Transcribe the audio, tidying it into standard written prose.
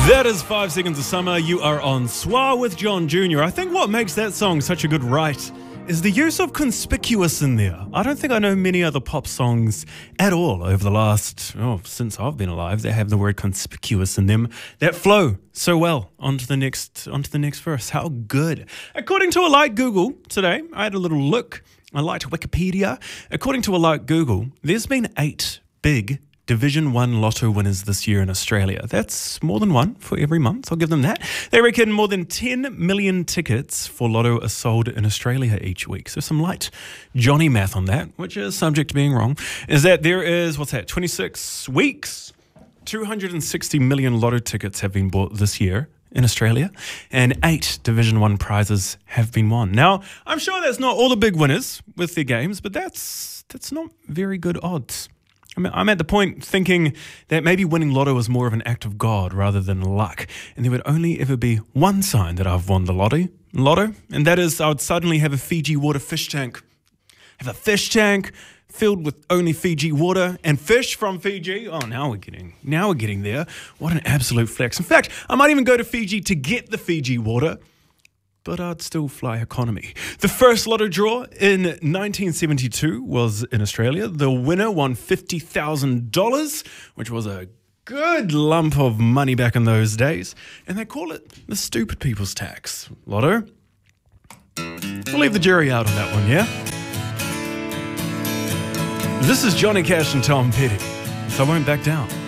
That is 5 Seconds of Summer. You are on Soir with John Jr. I think what makes that song such a good write is the use of conspicuous in there. I don't think I know many other pop songs at all over the last, since I've been alive, that have the word conspicuous in them that flow so well onto the next verse. How good. According to a light Google today, I had a little look. I liked Wikipedia. According to a light Google, there's been 8 big Division 1 lotto winners this year in Australia. That's more than one for every month, I'll give them that. They reckon more than 10 million tickets for lotto are sold in Australia each week. So some light Johnny math on that, which is subject to being wrong, is that there is, 26 weeks, 260 million lotto tickets have been bought this year in Australia, and 8 Division 1 prizes have been won. Now, I'm sure that's not all the big winners with their games, but that's not very good odds. I'm at the point thinking that maybe winning lotto is more of an act of God rather than luck, and there would only ever be one sign that I've won the lotto, and that is I would suddenly have a Fiji water fish tank. Have a fish tank filled with only Fiji water and fish from Fiji. Oh, now we're getting there. What an absolute flex. In fact, I might even go to Fiji to get the Fiji water, but I'd still fly economy. The first lotto draw in 1972 was in Australia. The winner won $50,000, which was a good lump of money back in those days. And they call it the stupid people's tax. Lotto? We'll leave the jury out on that one, yeah? This is Johnny Cash and Tom Petty, so I won't back down.